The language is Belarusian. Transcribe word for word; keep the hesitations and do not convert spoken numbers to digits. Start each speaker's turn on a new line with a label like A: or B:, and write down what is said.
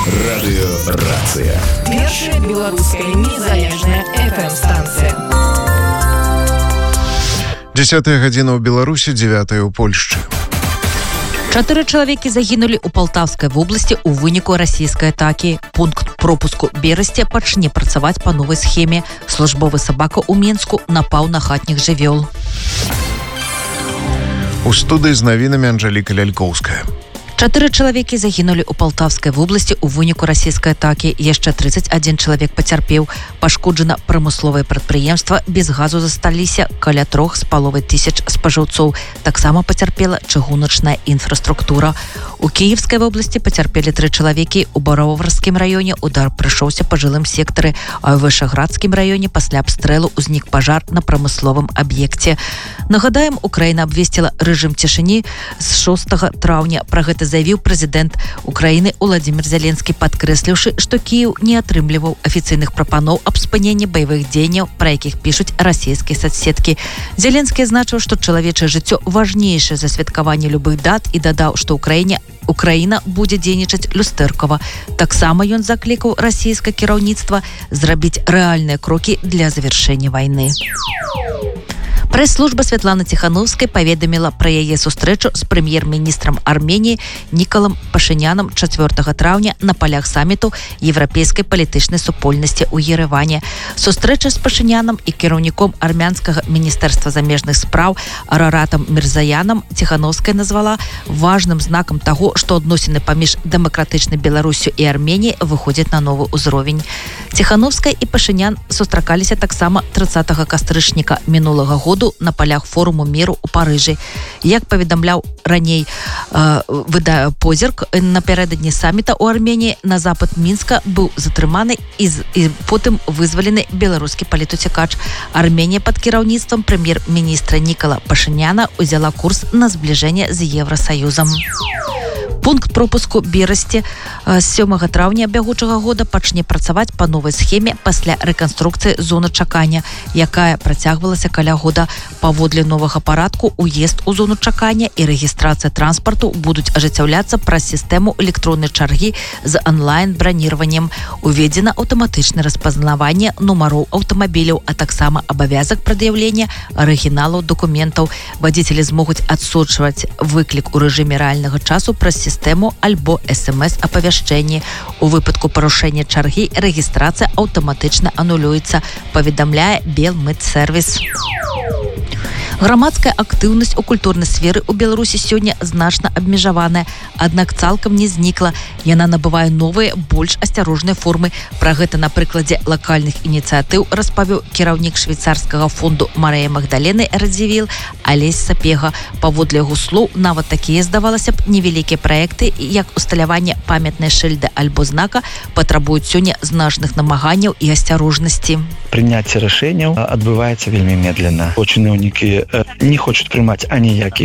A: Радыёрацыя.
B: Першая беларуская незалежная эф эм-станцыя.
C: Дзесятая гадзіна ў Беларусі, дзевятая ў Польшчы.
D: Чатыры чалавекі загінулі ў Палтаўскай вобласці ў выніку расійскай атакі. Пункт пропуску Берасці пачне працаваць па новай схеме. Службовы сабака ў Мінску напаў на хатніх жывёл.
C: У студыі з навінамі Анжэліка Лялькоўская.
D: Чатыры чалавекі загінулі ў Палтаўскай вобласці ў выніку расійскай атакі. Яшчэ трыццаць адзін чалавек пацярпеў. Пашкоджана прамысловае прадпрыемства, без газу засталіся каля трох з паловай тысяч спажыўцоў. Таксама пацярпела чыгуначная інфраструктура. У Кіевскай вобласці пацярпелі тры чалавекі. У Бароварскім раёне удар прыйшоўся па жылым сектары, а ў Вышаградскім раёне пасля абстрэлу ўзнік пажар на прамысловым аб'екце. Нагадаем, Украіна абвесціла рэжым цішыні з шостага траўня. Пра гэта заявіў прэзідэнт Украіны Уладзімір Зеленскі, падкрэсліўшы, што Кіеў не атрымліваў афіцыйных прапаноў аб спыненні баявых дзеянняў, пра якіх пішуць расійскія соцсеткі. Зеленскі азначыў, што чалавечае жыццё важнейшае за святкаванне любых дат і дадаў, што ўкраіне Украіна будзе дзейнічаць люстэркава. Таксама ён заклікаў расійскае кіраўніцтва зрабіць рэальныя крокі для завяршэння вайны. Прэс-служба Святланы Ціхановскай паведаміла пра яе сустрэчу з прэм'ер-міністрам Арменіі Нікалам Пашынянам чацвёртага траўня на палях саміту еўрапейскай палітычнай супольнасці ў Ерэване. Сустрэча з Пашынянам і кіраўніком армянскага міністэрства замежных спраў Араратам Мірзаянам Ціхановская назвала важным знакам таго, што адносіны паміж дэмакратычнай Беларусю і Арменіяй выходзяць на новы ўзровень. Ціхановская і Пашынян сустракаліся таксама трыццатага кастрычніка мінулага года на палях форуму міру ў Парыжы. Як паведамляў раней э, выда позірк, напярэдадні саміта ў Арменіі на запад Мінска быў затрыманы і, і потым вызвалены беларускі палітуцікач. Арменія пад кіраўніцтвам прэм'ер-міністра Нікала Пашыняна ўзяла курс на збліжэнне з Еўрасаюзам. Пункт пропуску Берасці з сёмага траўня бягучага года пачне працаваць па новай схеме пасля рэканструкцыі зоны чакання, якая працягвалася каля года. Паводле новага парадку уезд у зону чакання і рэгістрацыя транспарту будуць ажыццяўляцца праз сістэму электроннай чаргі з онлайн-браніраваннем. Уведзена аўтаматычнае распазнаванне нумароў аўтамабіляў, а таксама абавязак прад'яўлення арыгіналаў дакументаў. Вадзіцелі змогуць адсочваць выклік у рэжыме рэальнага часу праз сістэму альбо эс эм эс-апавяшчэнні. У выпадку парушэння чаргі рэгістрацыя аўтаматычна анулюецца, паведамляе Белмедсервіс. Грамадская актыўнасць у культурнай сферы ў Беларусі сёння значна абмежаваная, аднак цалкам не знікла. Яна набывае новыя, больш асцярожныя формы. Пра гэта на прыкладзе лакальных ініцыятыў распавёў кіраўнік швейцарскага фонду Марыя Магдалены Радзівіл Алесь Сапега. Паводле яго слоў, нават такія, здавалася б, невялікія праекты, як усталяванне памятнай шыльды альбо знака, патрабуюць сёння значных намаганняў і асцярожнасці.
E: Прыняцце рашэнняў адбываецца вельмі медленно. Чыноўнікі не хочуць прымаць аніякіх